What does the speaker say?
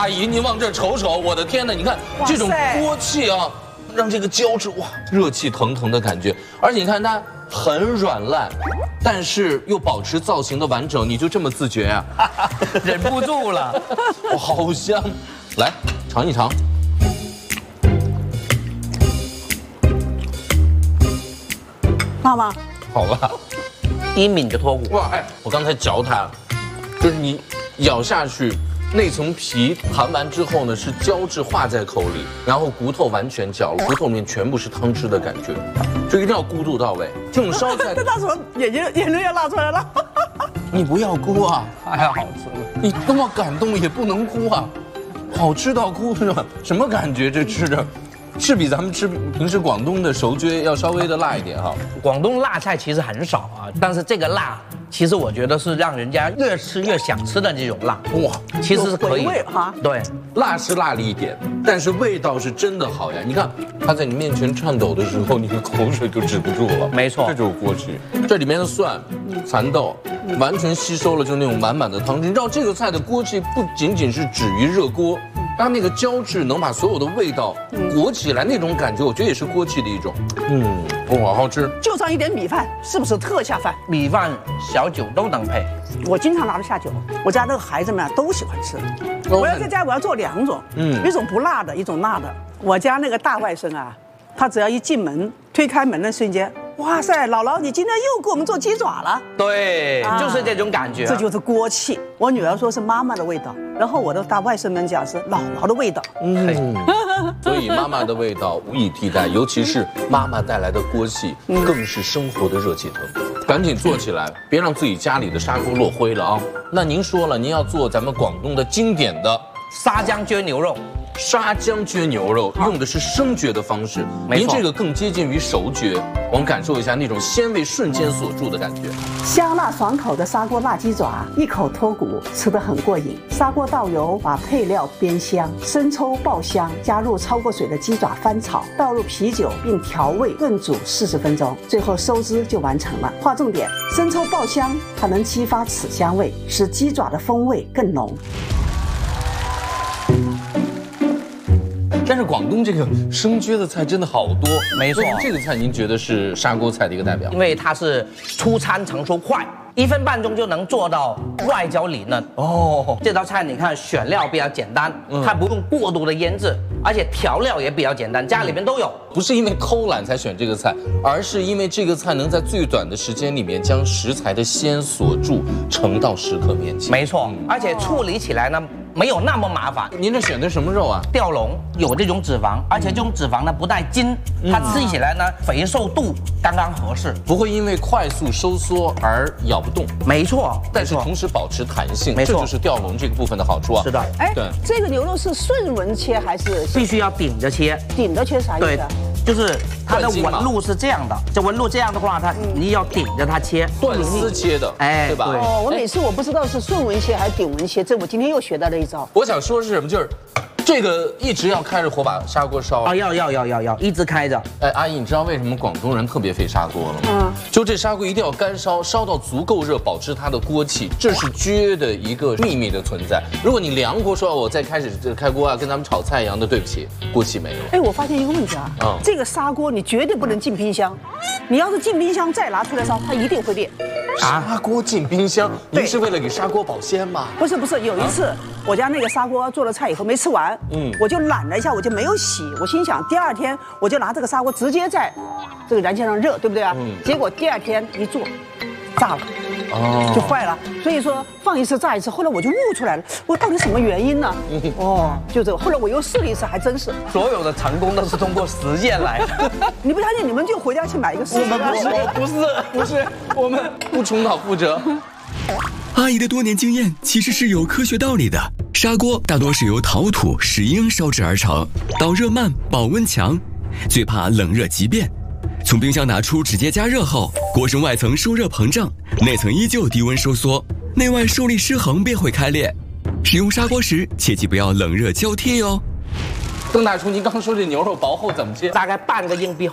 阿姨，您往这瞅瞅，我的天哪！你看这种锅气啊，让这个胶质哇热气腾腾的感觉，而且你看它很软烂，但是又保持造型的完整，你就这么自觉呀？ 忍不住了， 哇，好香！来尝一尝。 辣吗？ 好辣， 一抿就脱骨。 哇，哎，我刚才嚼它，就是你咬下去。那层皮弹完之后呢，是胶质化在口里，然后骨头完全嚼了，骨头里面全部是汤汁的感觉，就一定要咕嘟到位。这种烧菜， 这大什么眼泪要拉出来了？ 你不要哭啊， 太好吃了。 你那么感动也不能哭啊，好吃到哭是吧？什么感觉？这吃着，是比咱们吃平时广东的熟蕨要稍微的辣一点哈。 广东辣菜其实很少啊，但是这个辣。其实我觉得是让人家越吃越想吃的这种辣，哇，其实是可以哈。 对， 辣是辣了一点，但是味道是真的好呀。你看它在你面前颤抖的时候，你的口水就止不住了。 没错， 这就是锅气。这里面的蒜、蚕豆完全吸收了就那种满满的汤汁。你知道这个菜的锅气不仅仅是止于热锅，它那个胶质能把所有的味道裹起来，那种感觉我觉得也是锅气的一种。哇，好吃。 就上一点米饭，是不是特下饭？ 米饭、小酒都能配。 我经常拿着下酒，我家那个孩子们都喜欢吃。我要在家我要做2种，一种不辣的，一种辣的。我家那个大外甥啊，他只要一进门，推开门的瞬间，哇塞，姥姥你今天又给我们做鸡爪了。 对，就是这种感觉。 这就是锅气。我女儿说是妈妈的味道，然后我的大外甥们讲是姥姥的味道。 所以妈妈的味道无以替代，尤其是妈妈带来的锅气，更是生活的热气腾腾。赶紧做起来，别让自己家里的砂锅落灰了啊！那您说了，您要做咱们广东的经典的沙姜焗牛肉。 沙姜焗牛肉用的是生焗的方式，您这个更接近于熟焗，我们感受一下那种鲜味瞬间锁住的感觉。 香辣爽口的砂锅辣鸡爪，一口脱骨，吃得很过瘾。砂锅倒油，把配料煸香，生抽爆香，加入焯过水的鸡爪翻炒，倒入啤酒并调味炖煮40分钟，最后收汁就完成了。划重点，生抽爆香，它能激发此香味，使鸡爪的风味更浓。 但是广东这个生焗的菜真的好多， 没错。 这个菜您觉得是砂锅菜的一个代表？ 因为它是出餐成熟快，1分半钟就能做到外焦里嫩。哦，这道菜你看选料比较简单，它不用过度的腌制，而且调料也比较简单，家里面都有。 不是因为偷懒才选这个菜，而是因为这个菜能在最短的时间里面将食材的鲜锁住，盛到食客面前。 没错，而且处理起来呢没有那么麻烦。 您这选的什么肉啊？ 吊龙有这种脂肪，而且这种脂肪呢不带筋，它吃起来呢肥瘦度刚刚合适， 不会因为快速收缩而咬不动。 没错， 但是同时保持弹性， 没错， 这就是吊龙这个部分的好处啊。 是的， 哎，对，这个牛肉是顺纹切还是必须要顶着切？ 顶着切啥意思？ 对，就是它的纹路是这样的，这纹路这样的话，你要顶着它切， 断丝切的，哎，对吧？ 哦，我每次我不知道是顺纹切还是顶纹切，这我今天又学到了一招。 我想说是什么，就是这个一直要开着火把砂锅烧啊，要一直开着。 哎，阿姨，你知道为什么广东人特别费砂锅了吗？就这砂锅一定要干烧，烧到足够热，保持它的锅气，这是焗的一个秘密的存在。如果你凉锅说我再开始开锅啊，跟咱们炒菜一样的，对不起，锅气没了。 哎，我发现一个问题啊，这个砂锅你绝对不能进冰箱，你要是进冰箱再拿出来烧，它一定会裂。 砂锅进冰箱，您是为了给砂锅保鲜吗？ 不是，有一次我家那个砂锅做了菜以后没吃完，我就懒了一下，我就没有洗。我心想第2天我就拿这个砂锅直接在这个燃气上热，对不对啊？结果第2天一做，炸了。就坏了，所以说放一次炸一次。后来我就悟出来了，我到底什么原因呢？就这个。后来我又试了一次，还真是。 所有的成功都是通过实践来的。 你不相信，你们就回家去买一个试试。 不是，我们不重蹈覆辙。 阿姨的多年经验其实是有科学道理的。砂锅大多是由陶土、石英烧制而成，导热慢，保温强，最怕冷热急变。从冰箱拿出直接加热后，锅身外层受热膨胀，内层依旧低温收缩，内外受力失衡便会开裂。使用砂锅时切记不要冷热交替哟。 邓大厨，您刚说这牛肉薄厚怎么切？ 大概半个硬币